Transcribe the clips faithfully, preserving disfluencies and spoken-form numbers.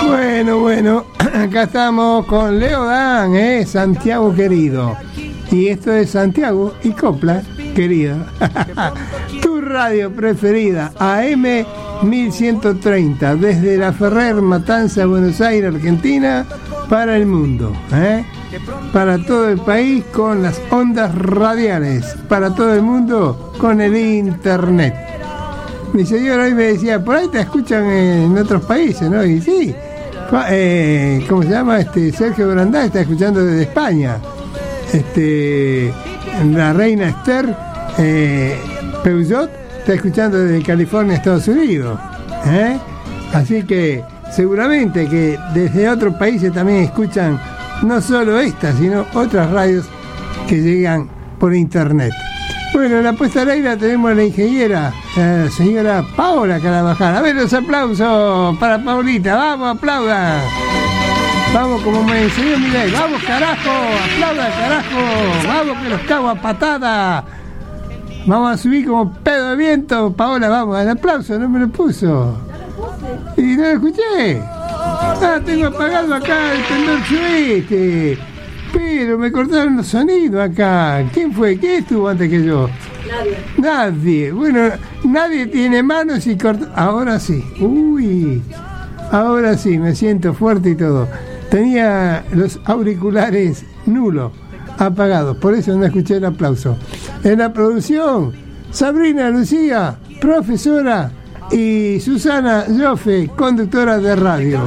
Bueno, bueno, acá estamos con Leo Dan, ¿eh? Santiago querido. Y esto es Santiago y Copla querida. Tu radio preferida, A M mil ciento treinta, desde La Ferrer, Matanza, Buenos Aires, Argentina, para el mundo, ¿eh? Para todo el país con las ondas radiales, para todo el mundo con el internet. Mi señor hoy me decía, por ahí te escuchan en otros países, ¿no? Y sí, eh, ¿cómo se llama? Este Sergio Brandá está escuchando desde España. Este, la reina Esther eh, Peugeot está escuchando desde California, Estados Unidos, ¿eh? Así que seguramente que desde otros países también escuchan no solo esta, sino otras radios que llegan por internet. Bueno, en la puesta al aire tenemos a la ingeniera, la señora Paola Carabajal. A ver los aplausos para Paulita, vamos, aplaudan. Vamos, como me enseñó Miguel, vamos carajo, aplaudan carajo, vamos que los cago a patada. Vamos a subir como pedo de viento, Paola, vamos, el aplauso, no me lo puso. Y no lo escuché. Ah, tengo apagado acá el tendón sudeste. Pero me cortaron los sonidos acá. ¿Quién fue? ¿Quién estuvo antes que yo? Nadie. Nadie. Bueno, nadie tiene manos y corta. Ahora sí. Uy. Ahora sí, me siento fuerte y todo. Tenía los auriculares nulos, apagados. Por eso no escuché el aplauso. En la producción, Sabrina Lucía, profesora, y Susana Joffe, conductora de radio.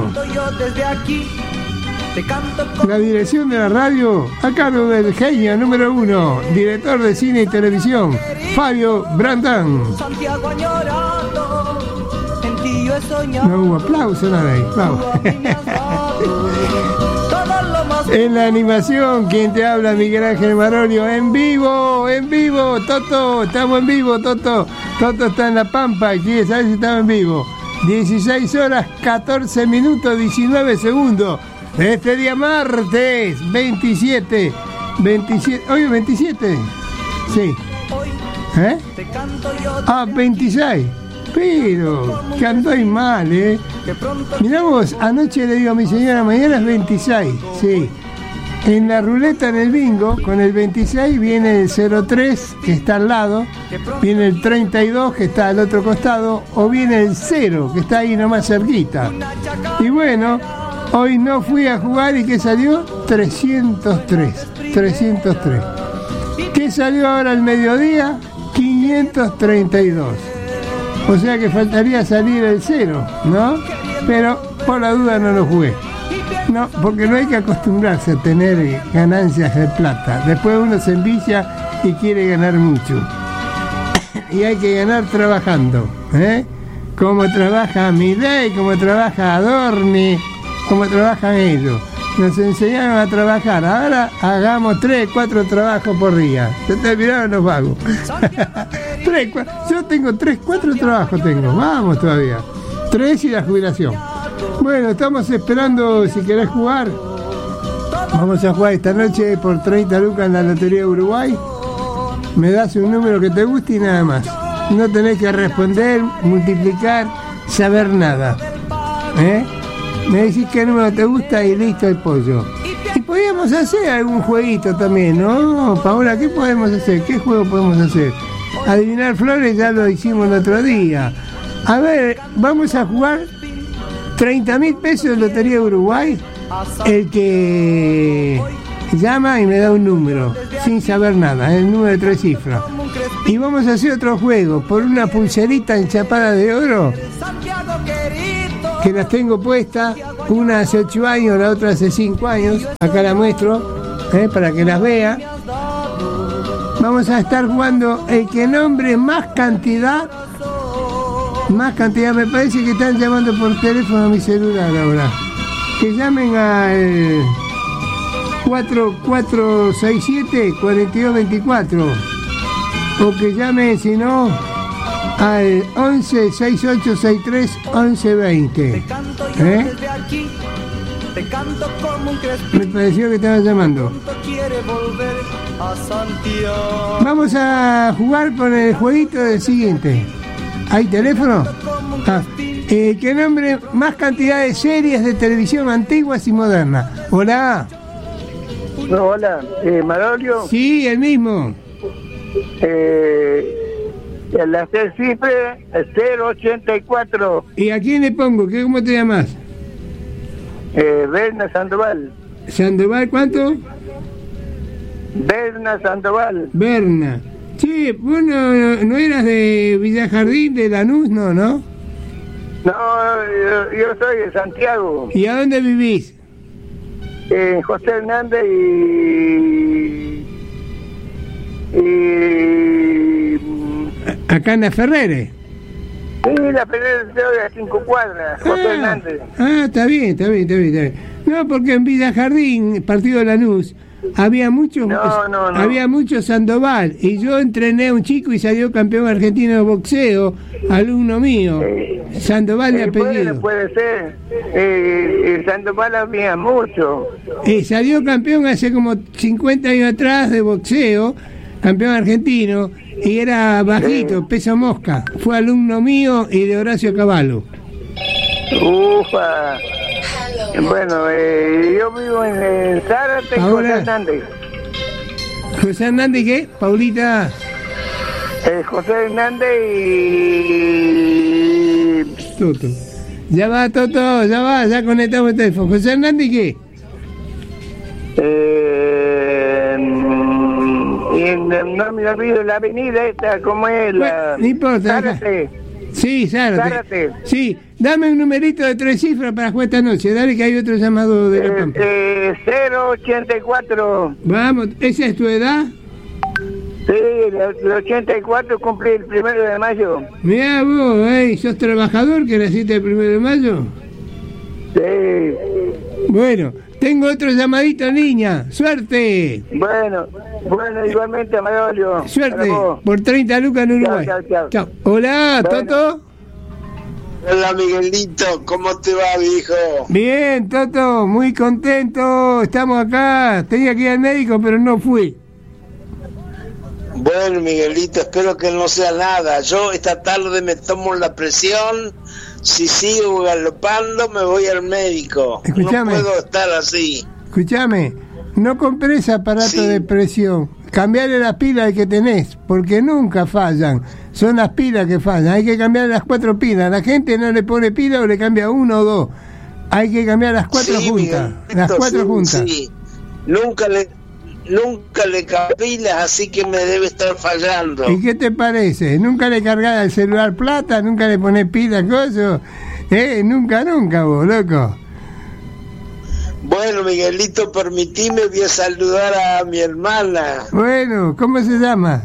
La dirección de la radio a cargo del genio número uno, director de cine y televisión, Fabio Brandán. No hubo aplauso, nada ahí. Vamos. En la animación, quien te habla, Miguel Ángel Marolio, en vivo, en vivo, Toto, estamos en vivo, Toto. Toto está en La Pampa, quiere saber si estamos en vivo. dieciséis horas, catorce minutos, diecinueve segundos. Este día martes, veintisiete, veintisiete, hoy es veintisiete, sí. ¿Eh? Ah, veintiséis. Pero, que andáis mal, ¿eh? Mirá vos, anoche le digo a mi señora, mañana es veintiséis, sí. En la ruleta, en el bingo, con el veintiséis viene el cero tres, que está al lado, viene el treinta y dos, que está al otro costado, o viene el cero, que está ahí nomás cerquita. Y bueno, hoy no fui a jugar y ¿qué salió? trescientos tres, trescientos tres. ¿Qué salió ahora al mediodía? quinientos treinta y dos. O sea que faltaría salir el cero, ¿no? Pero por la duda no lo jugué. No, porque no hay que acostumbrarse a tener ganancias de plata. Después uno se envicia y quiere ganar mucho. Y hay que ganar trabajando, ¿eh? Como trabaja Milei, como trabaja Adorni, como trabajan ellos. Nos enseñaron a trabajar. Ahora hagamos tres, cuatro trabajos por día. Se terminaron los vagos. tres, cuatro. Yo tengo tres, cuatro trabajos tengo. Vamos todavía. Tres y la jubilación. Bueno, estamos esperando si querés jugar. Vamos a jugar esta noche por treinta lucas en la Lotería de Uruguay. Me das un número que te guste y nada más. No tenés que responder, multiplicar, saber nada. ¿Eh? Me decís qué número te gusta y listo el pollo. Y podríamos hacer algún jueguito también, ¿no? Paola, ¿qué podemos hacer? ¿Qué juego podemos hacer? Adivinar flores ya lo hicimos el otro día. A ver, vamos a jugar treinta mil pesos de Lotería de Uruguay. El que llama y me da un número, sin saber nada, el número de tres cifras. Y vamos a hacer otro juego, por una pulserita enchapada de oro, que las tengo puestas, una hace ocho años, la otra hace cinco años, acá la muestro, ¿eh? Para que las vea. Vamos a estar jugando el que nombre más cantidad, más cantidad, me parece que están llamando por teléfono a mi celular ahora. Que llamen al cuatro cuatro seis siete, cuatro dos dos cuatro, o que llamen, si no, al once sesenta y ocho sesenta y tres once veinte. ¿Eh? Me pareció que estaban llamando. Vamos a jugar con el jueguito del siguiente. ¿Hay teléfono? Ah, Eh, que nombre más cantidad de series de televisión antiguas y modernas. Hola. No, hola, eh, Manolio. Sí, el mismo. Eh, la tres cifras cero ochenta y cuatro. ¿Y a quién le pongo? ¿Qué, ¿Cómo te llamas? Eh, Berna Sandoval. ¿Sandoval cuánto? Berna Sandoval. Berna. Sí, vos no, no eras de Villajardín, de Lanús, no, ¿no? No, yo, yo soy de Santiago. ¿Y a dónde vivís? Eh, José Hernández y... y... Acá en la Ferrere. Sí, la Ferrere de a cinco cuadras, José Ah, Hernández. ah, está bien, está bien, está bien, está bien. No, porque en Villajardín, partido de Lanús, había muchos, No, no, no. había muchos Sandoval, y yo entrené a un chico y salió campeón argentino de boxeo, alumno mío, Eh, Sandoval de Eh, apellido. puede, puede ser. Eh, eh, Sandoval había mucho. Eh, salió campeón hace como cincuenta años atrás de boxeo, campeón argentino, y era bajito, Sí. peso mosca. Fue alumno mío y de Horacio Cavallo. Ufa. Bueno, eh, yo vivo en, en Zárate y Ahora- José Hernández. José Hernández, ¿qué? Paulita. Eh, José Hernández y... Toto. Ya va, Toto, ya va, ya conectamos el teléfono. José Hernández, ¿qué? Eh, y en- no me olvido la avenida esta, ¿cómo es? La, Bueno, no importa, acá. Zárate. Sí, Zárate. Zárate. Sí, dame un numerito de tres cifras para jugar esta noche. Dale que hay otro llamado de la Eh, Pampa. eh, cero ochenta y cuatro. Vamos, ¿esa es tu edad? Sí, el ochenta y cuatro cumplí el primero de mayo. Mirá vos, ¿eh? ¿Sos trabajador que naciste el primero de mayo? Sí. Bueno, tengo otro llamadito, niña. ¡Suerte! Bueno, bueno, igualmente, Manolio. ¡Suerte! Para vos. Por treinta lucas en Uruguay. Chao, chao, chao. Hola, Bueno. Toto. Hola Miguelito, ¿cómo te va, viejo? Bien, Toto, muy contento. Estamos acá. Tenía que ir al médico, pero no fui. Bueno, Miguelito, espero que no sea nada. Yo esta tarde me tomo la presión. Si sigo galopando, me voy al médico. Escuchame. No puedo estar así. Escúchame, no compres aparato Sí. de presión. Cambiarle las pilas que tenés, porque nunca fallan. Son las pilas que fallan. Hay que cambiar las cuatro pilas. La gente no le pone pila o le cambia uno o dos. Hay que cambiar las cuatro Sí, juntas. Miguelito, Las cuatro sí, juntas. sí. Nunca le, nunca le capilas, así que me debe estar fallando. ¿Y qué te parece? ¿Nunca le cargás al celular plata? ¿Nunca le ponés pila, coso? ¿Eh? Nunca, nunca vos, loco. Bueno, Miguelito, permitime, voy a saludar a mi hermana. Bueno, ¿cómo se llama?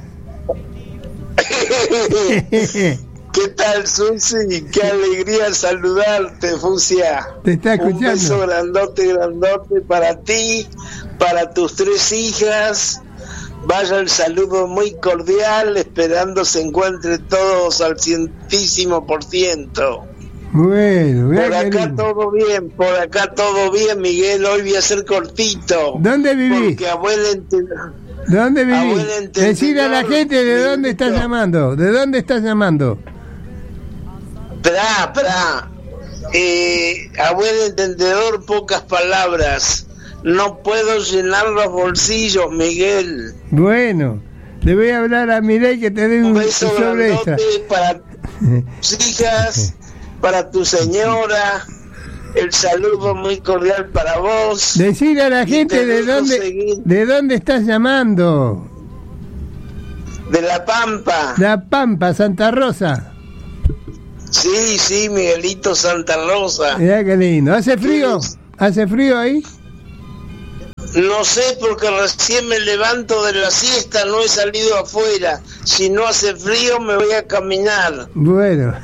¿Qué tal, Susi? Qué alegría saludarte, Fusia. Te está Un beso escuchando. grandote, grandote para ti, para tus tres hijas. Vaya el saludo muy cordial, esperando se encuentre todos al cientísimo por ciento. Bueno, Por mirá qué acá lindo. todo bien, por acá todo bien, Miguel. Hoy voy a ser cortito. ¿Dónde vivís? Porque abuela ente- ¿De dónde vivís? Abuela entendedor, Decir a la gente de dónde estás Miguelito. llamando. ¿De dónde estás llamando? Esperá, esperá. Eh, abuelo entendedor, pocas palabras. No puedo llenar los bolsillos, Miguel. Bueno, le voy a hablar a Mireille que te dé Un un beso sobre esta. grandote para tus hijas, para tu señora. El saludo muy cordial para vos. Decir a la Y gente te de dejo dónde, seguir. de dónde estás llamando. De La Pampa. La Pampa, Santa Rosa. Sí, sí, Miguelito Santa Rosa. Mirá qué lindo. ¿Hace frío? Sí. ¿Hace frío ahí? No sé porque recién me levanto de la siesta, no he salido afuera. Si no hace frío me voy a caminar. Bueno.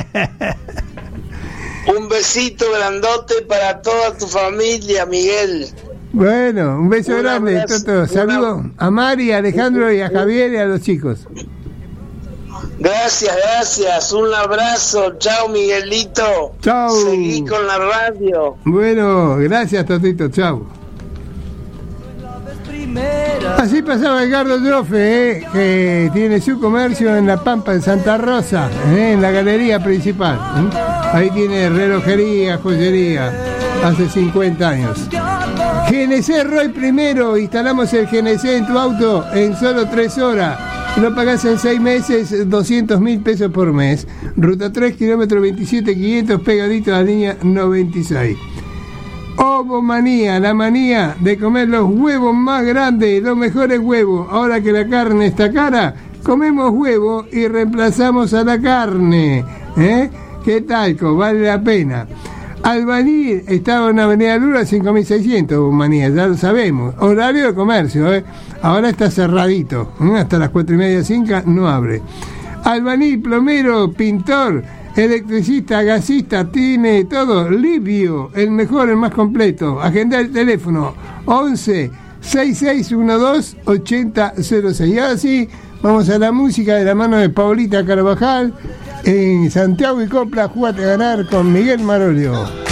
Un besito grandote para toda tu familia, Miguel. Bueno, un beso Un grande, abrazo, Toto. un Saludos a Mari, a Alejandro y a Javier y a los chicos. Gracias, gracias. Un abrazo. Chao, Miguelito. Chao. Seguí con la radio. Bueno, gracias, Totito. Chao. La vez primera Así pasaba Edgardo Joffe, eh, que tiene su comercio en La Pampa, en Santa Rosa, eh, en la galería principal. ¿eh? Ahí tiene relojería, joyería, hace cincuenta años. G N C Roy primero, instalamos el G N C en tu auto en solo tres horas. Lo pagás en seis meses, doscientos mil pesos por mes. Ruta tres, kilómetro veintisiete quinientos, pegadito a la línea noventa y seis. Ovomanía, la manía de comer los huevos más grandes, los mejores huevos. Ahora que la carne está cara, comemos huevo y reemplazamos a la carne. ¿Eh? ¿Qué tal? Vale la pena. Albañil estaba en Avenida Lula cinco mil seiscientos, Ovomanía, ya lo sabemos. Horario de comercio, ¿eh? Ahora está cerradito. ¿eh? Hasta las cuatro y media, cinco no abre. Albañil, plomero, pintor, electricista, gasista, tiene todo. Livio, el mejor, el más completo. Agenda el teléfono once, sesenta y seis doce, ochenta cero seis. Y ahora sí, vamos a la música de la mano de Paulita Carvajal en Santiago y Copla. Júgate a ganar con Miguel Marolio.